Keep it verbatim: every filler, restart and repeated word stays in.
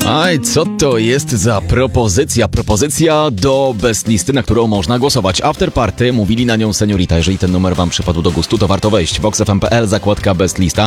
Aj, co to jest za propozycja? Propozycja do best listy, na którą można głosować. After Party, mówili na nią Seniorita. Jeżeli ten numer wam przypadł do gustu, to warto wejść. vox f m kropka p l, zakładka best lista.